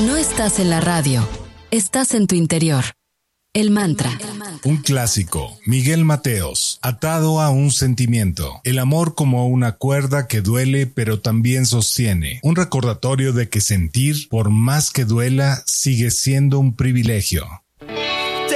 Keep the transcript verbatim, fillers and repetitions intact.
No estás en la radio, estás en tu interior. El mantra. Un clásico, Miguel Mateos, atado a un sentimiento. El amor como una cuerda que duele pero también sostiene. Un recordatorio de que sentir, por más que duela, sigue siendo un privilegio.